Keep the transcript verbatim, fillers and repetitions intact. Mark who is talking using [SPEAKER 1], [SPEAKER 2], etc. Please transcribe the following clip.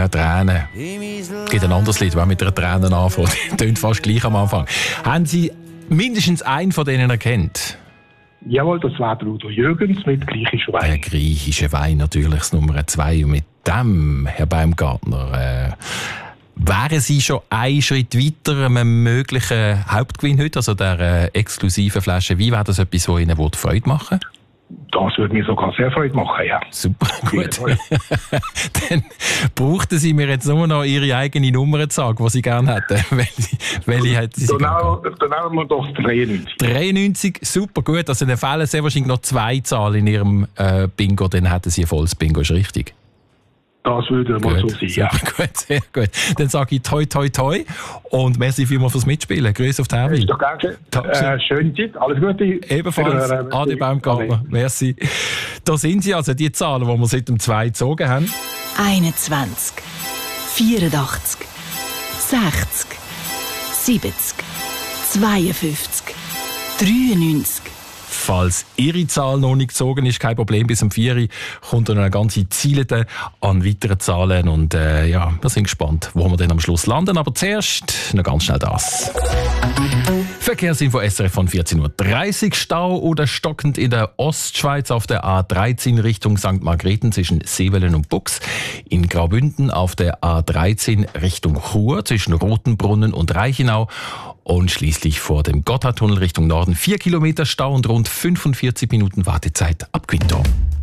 [SPEAKER 1] einer Träne. Es gibt ein anderes Lied, das mit einer Träne anfängt. Das klingt fast gleich am Anfang. Haben Sie mindestens einen von denen erkannt?
[SPEAKER 2] Jawohl, das war der Udo Jürgens mit griechischer Wein.
[SPEAKER 1] Der griechische Wein natürlich, das Nummer zwei. Und mit dem, Herr Baumgartner, äh, wären Sie schon einen Schritt weiter einem möglichen Hauptgewinn heute, also der äh, exklusiven Flasche Wein? Wäre das etwas, das Ihnen Freude machen würde?
[SPEAKER 2] Das würde mir sogar sehr Freude machen, ja.
[SPEAKER 1] Super, gut. Dann brauchten Sie mir jetzt nur noch Ihre eigene Nummer zu sagen, die Sie gerne hätten. welche, welche hätten Sie
[SPEAKER 2] gerne? Dann nehmen wir doch dreiundneunzig.
[SPEAKER 1] dreiundneunzig, super gut. Also dann fehlen sehr wahrscheinlich noch zwei Zahlen in Ihrem äh, Bingo, dann hätten Sie ein volles Bingo, ist richtig?
[SPEAKER 2] Das würde mal so sein, ja.
[SPEAKER 1] Gut, sehr gut. Dann sage ich toi, toi, toi und merci vielmals fürs Mitspielen. Grüße auf die Herwin.
[SPEAKER 2] Ist doch gern äh, schöne Zeit, alles Gute.
[SPEAKER 1] Ebenfalls,
[SPEAKER 2] äh,
[SPEAKER 1] Adi Baumgartner, merci. Da sind sie also, die Zahlen, die wir seit dem zwei gezogen haben.
[SPEAKER 3] einundzwanzig, vierundachtzig, sechzig, siebzig, zweiundfünfzig, dreiundneunzig.
[SPEAKER 1] Falls Ihre Zahl noch nicht gezogen ist, kein Problem, bis um vier Uhr kommt dann eine ganze Ziele an weiteren Zahlen und äh, ja, wir sind gespannt, wo wir dann am Schluss landen, aber zuerst noch ganz schnell das. Verkehrsinfo S R F von vierzehn Uhr dreißig, Stau oder stockend in der Ostschweiz auf der A dreizehn Richtung Sankt Margrethen zwischen Seewellen und Bux, in Graubünden auf der A dreizehn Richtung Chur zwischen Rotenbrunnen und Reichenau und schließlich vor dem Gotthardtunnel Richtung Norden vier Kilometer Stau und rund fünfundvierzig Minuten Wartezeit ab Quinto.